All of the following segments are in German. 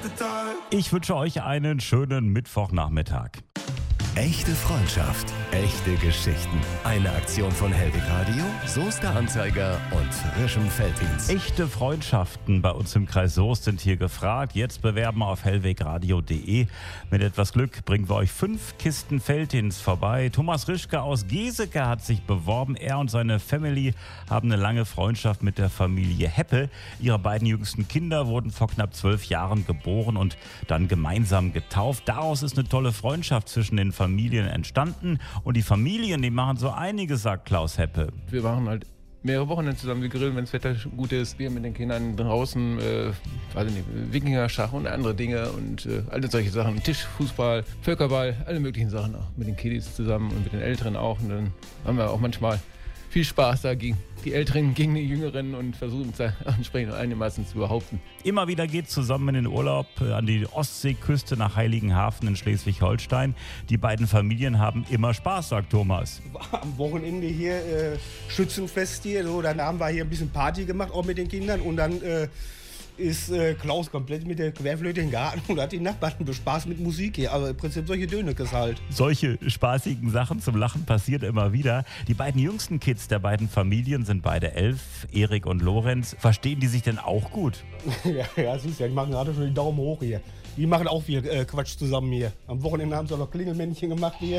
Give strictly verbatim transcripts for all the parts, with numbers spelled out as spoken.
Ich wünsche euch einen schönen Mittwochnachmittag. Echte Freundschaft, echte Geschichten. Eine Aktion von Hellwig Radio, Soester Anzeiger und Frischem Felddienst. Echte Freundschaften bei uns im Kreis Soest sind hier gefragt. Jetzt bewerben auf hellwegradio punkt de. Mit etwas Glück bringen wir euch fünf Kisten Felddienst vorbei. Thomas Rischke aus Geseke hat sich beworben. Er und seine Family haben eine lange Freundschaft mit der Familie Heppe. Ihre beiden jüngsten Kinder wurden vor knapp zwölf Jahren geboren und dann gemeinsam getauft. Daraus ist eine tolle Freundschaft zwischen den Familien Familien entstanden und die Familien, die machen so einiges, sagt Klaus Heppe. Wir machen halt mehrere Wochen zusammen, wir grillen, wenn das Wetter gut ist. Wir mit den Kindern draußen, äh, weiß nicht, Wikingerschach und andere Dinge und äh, alle solche Sachen. Tischfußball, Völkerball, alle möglichen Sachen auch. Mit den Kiddies zusammen und mit den Älteren auch. Und dann haben wir auch manchmal viel Spaß da gegen die Älteren, gegen die Jüngeren und versuchen es entsprechend einigermaßen zu behaupten. Immer wieder geht es zusammen in den Urlaub an die Ostseeküste nach Heiligenhafen in Schleswig-Holstein. Die beiden Familien haben immer Spaß, sagt Thomas. Am Wochenende hier äh, Schützenfest hier, so, dann haben wir hier ein bisschen Party gemacht, auch mit den Kindern und dann äh, ist äh, Klaus komplett mit der Querflöte im Garten und hat die Nachbarn bespaßt mit Musik hier. Aber im Prinzip solche Dönekes halt. Solche spaßigen Sachen zum Lachen passiert immer wieder. Die beiden jüngsten Kids der beiden Familien sind beide elf, Erik und Lorenz. Verstehen die sich denn auch gut? ja, ja, siehst ja, die machen gerade schon den Daumen hoch hier. Die machen auch viel äh, Quatsch zusammen hier. Am Wochenende haben sie auch noch Klingelmännchen gemacht hier.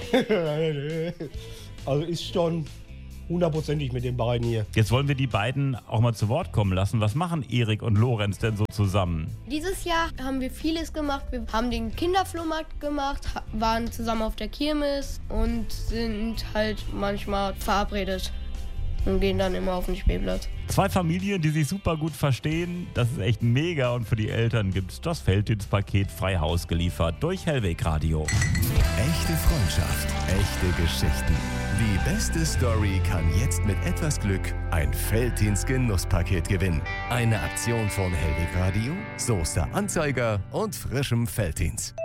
Also ist schon hundertprozentig mit den beiden hier. Jetzt wollen wir die beiden auch mal zu Wort kommen lassen. Was machen Erik und Lorenz denn so zusammen? Dieses Jahr haben wir vieles gemacht. Wir haben den Kinderflohmarkt gemacht, waren zusammen auf der Kirmes und sind halt manchmal verabredet und gehen dann immer auf den Spielplatz. Zwei Familien, die sich super gut verstehen, das ist echt mega und für die Eltern gibt es das Felddienstpaket frei Haus geliefert durch Hellwig Radio. Echte Freundschaft, echte Geschichten. Die beste Story kann jetzt mit etwas Glück ein Felddienst-Genusspaket gewinnen. Eine Aktion von Hellwig Radio, Soester Anzeiger und Frischem Felddienst.